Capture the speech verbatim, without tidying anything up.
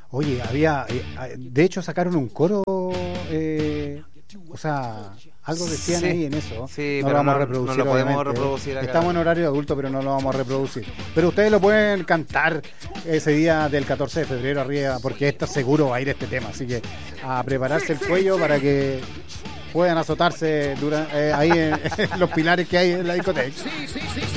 Oye, había, eh, de hecho sacaron un coro, eh, o sea, algo decían Sí, ahí en eso. sí, no pero lo vamos no- a reproducir. no lo podemos obviamente. reproducir acá. Estamos en horario de adulto, pero no lo vamos a reproducir. Pero ustedes lo pueden cantar ese día del catorce de febrero arriba, porque esto seguro va a ir este tema. Así que a prepararse el cuello para que puedan azotarse dura- eh, ahí en, en los pilares que hay en la discoteca.